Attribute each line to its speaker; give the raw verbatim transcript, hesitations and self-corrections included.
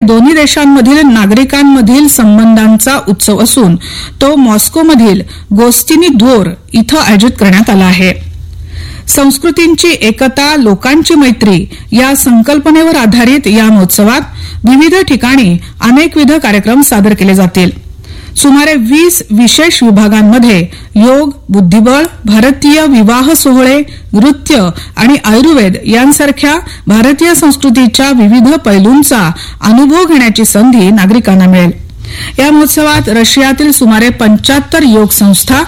Speaker 1: दोन्ही देशांमधील नागरिकांमधील संबंधांचा उत्सव असून तो मॉस्कोमधील गोस्तिनी द्वोर इथं आयोजित करण्यात आला आहे. संस्कृतींची एकता, लोकांची मैत्री या संकल्पनेवर आधारित या महोत्सवात विविध ठिकाणी अनेकविध कार्यक्रम सादर केले जातील. सुमारे वीस विशेष विभागांमध्ये योग, बुद्धिबळ, भारतीय विवाह सोहळे, नृत्य आणि आयुर्वेद यांसारख्या भारतीय संस्कृतीच्या विविध पैलूंचा अनुभव घेण्याची संधी नागरिकांना मिळेल. या महोत्सवात रशियातील सुमारे पंच्याहत्तर योग संस्था